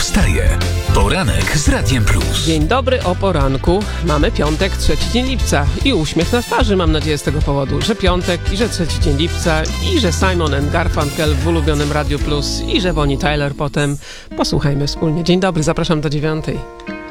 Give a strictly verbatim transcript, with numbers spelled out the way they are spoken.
wstaje. Poranek z Radiem Plus. Dzień dobry o poranku. Mamy piątek, trzeci dzień lipca i uśmiech na twarzy, mam nadzieję, z tego powodu, że piątek i że trzeci dzień lipca i że Simon and Garfunkel w ulubionym Radiu Plus i że Bonnie Tyler potem. Posłuchajmy wspólnie. Dzień dobry, zapraszam do dziewiątej.